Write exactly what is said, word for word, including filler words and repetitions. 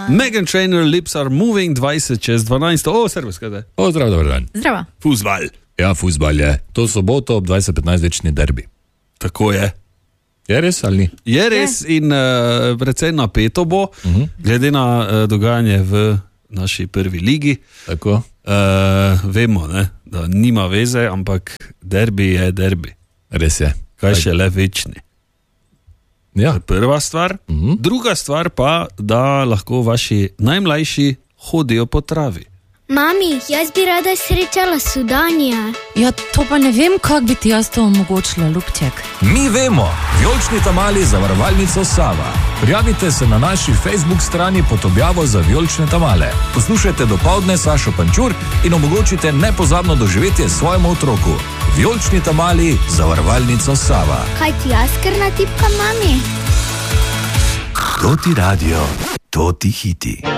Meghan Trainor, Lips Are Moving, dvajset čez dvanajst. O, servus, kaj je? O, zdrav, dober dan. Zdravo. Fuzbal. Ja, fuzbal je. To soboto ob dvajset petnajst večni derbi. Tako je. Je res ali ni? Je res je. In uh, precej napeto bo, uh-huh. glede na uh, dogajanje v naši prvi ligi. Tako. Uh, vemo, ne, da nima veze, ampak derbi je derbi. Res je. Kaj še le večni. Ja. Prva stvar. Uh-huh. Druga stvar pa, da lahko vaši najmlajši hodijo po travi. Mami, jaz bi rada srečala Sudanija. Ja, to pa ne vem, kako bi ti jaz to omogočila, Ljubček. Mi vemo, vijolični tamali zavarovalnico Sava. Prijavite se na naši Facebook strani pod objavo za vijolične tamale. Poslušajte dopoldne Sašo Pančur in omogočite nepozabno doživetje svojemu otroku. Vijolični tamali zavarovalnico Sava. Kaj ti jaz kar natipkam, mami? To ti radio, to ti hiti.